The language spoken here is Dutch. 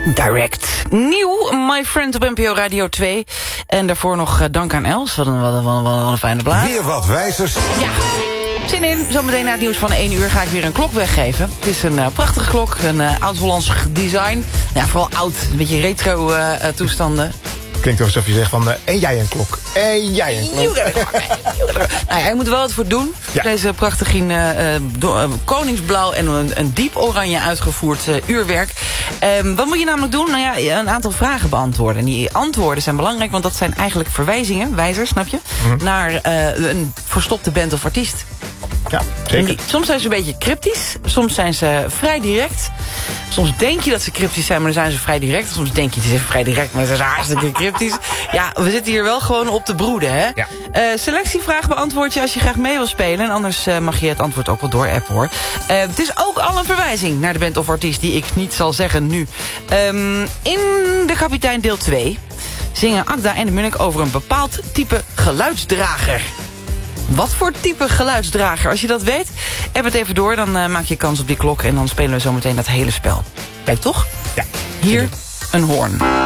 Direct. Nieuw, My Friend op NPO Radio 2. En daarvoor nog dank aan Els. Wat een fijne plaat. Weer wat wijzers. Ja. Zin in. Zometeen na het nieuws van 1 uur ga ik weer een klok weggeven. Het is een prachtige klok. Een oud-Hollands design. Ja, vooral oud. Een beetje retro toestanden. Klinkt alsof je zegt van, en jij een klok. En jij een klok. Nou, hij moet er wel wat voor doen. Ja. Deze prachtig in koningsblauw en een diep oranje uitgevoerd uurwerk. Wat moet je namelijk doen? Nou ja, een aantal vragen beantwoorden. En die antwoorden zijn belangrijk, want dat zijn eigenlijk verwijzingen, wijzers, snap je? Naar een verstopte band of artiest. Ja, zeker. Soms zijn ze een beetje cryptisch. Soms zijn ze vrij direct. Soms denk je dat ze cryptisch zijn, maar dan zijn ze vrij direct. Soms denk je, het is vrij direct, maar ze zijn hartstikke cryptisch. Ja, we zitten hier wel gewoon op te broeden, hè? Ja. Selectievraag beantwoord je als je graag mee wil spelen. En anders mag je het antwoord ook wel door app, hoor. Het is ook al een verwijzing naar de band of artiest die ik niet zal zeggen nu. In De Kapitein deel 2 zingen Agda en de Munnik over een bepaald type geluidsdrager. Wat voor type geluidsdrager? Als je dat weet, app het even door. Dan maak je kans op die klok en dan spelen we zometeen dat hele spel. Kijk toch? Ja. Hier een hoorn.